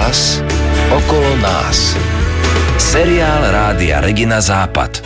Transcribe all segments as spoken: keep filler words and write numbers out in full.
nás, okolo nás. Seriál Rádia Regina Západ.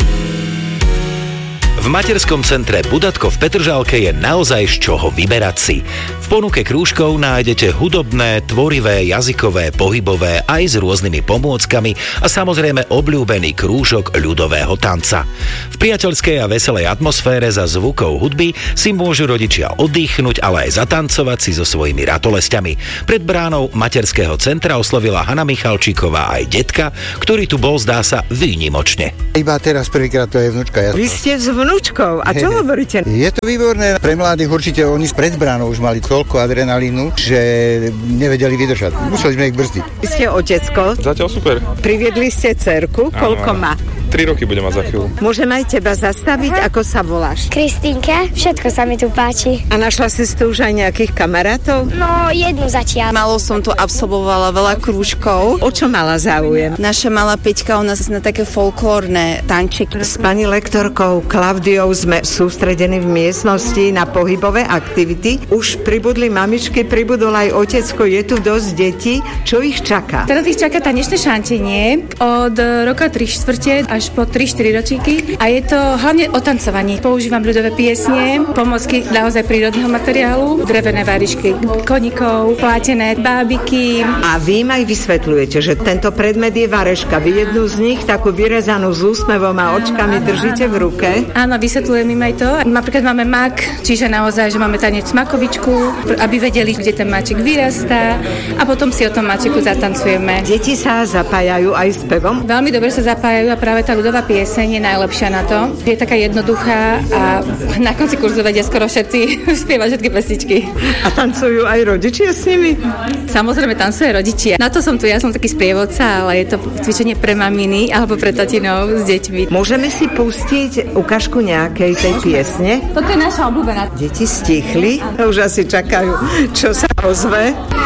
V materskom centre Budatko v Petržalke je naozaj z čoho vyberať si. V ponuke krúžkov nájdete hudobné, tvorivé, jazykové, pohybové aj s rôznymi pomôckami a samozrejme obľúbený krúžok ľudového tanca. V priateľskej a veselej atmosfére za zvukov hudby si môžu rodičia oddychnúť, ale aj zatancovať si so svojimi ratolesťami. Pred bránou materského centra oslovila Hana Michalčíková aj detka, ktorý tu bol, zdá sa, výnimočne. Iba teraz prvýkrát to je vnúčka. Ja... Vy ste s vnúčkou. A čo hovoríte? Je to výborné. Pre mladých určite oni pred bránou už mali toľko adrenalínu, že nevedeli vydržať. Museli sme ich brzdiť. Vy ste otecko. Zatiaľ super. Priviedli ste dcerku. Koľko má? tri roky bude mať za chvíľu. Môžem aj teba zastaviť? Aha. Ako sa voláš? Kristínka, všetko sa mi tu páči. A našla si tu už aj nejakých kamarátov? No, jednu zatiaľ. Malo som tu absolvovala veľa krúžkov. O čo mala záujem? Naša malá Peťka, ona sa na také folklórne tančiky. S pani lektorkou Klaudiou sme sústredení v miestnosti na pohybové aktivity. Už pribudli mamičky, pribudol aj otecko, je tu dosť detí. Čo ich čaká? Teraz ich čaká tanečné šantenie od roka tri štvrte až po tri štyri ročíky a je to hlavne o tancovaní. Používam ľudové piesne, pomocky naozaj prírodného materiálu, drevené várišky koníkov, plátené bábiky. A vy im aj vysvetľujete, že tento predmet je vareška. Vy jednu z nich, takú vyrezanú s úsmevom a očkami, držíte v ruke. Áno, vysvetľujem im aj to. Napríklad máme mak, čiže naozaj, že máme tanec makovičku, aby vedeli, kde ten máčik vyrastá a potom si o tom máčiku zatancujeme. Deti sa zapájajú aj spevom? Veľmi dobre sa zapájajú a práve tá ľudová pieseň je najlepšia na to. Je taká jednoduchá a na konci kurzu vedia skoro všetci spievať všetky pesničky. A tancujú aj rodičia s nimi? Samozrejme tancuje rodičia. Na to som tu, ja som taký sprievodca, ale je to cvičenie pre maminy alebo pre tatinov s deťmi. Môžeme si pustiť ukážku nejakej tej piesne? Toto je naša obľúbená. Deti stichli, už asi čakajú, čo sa ozve.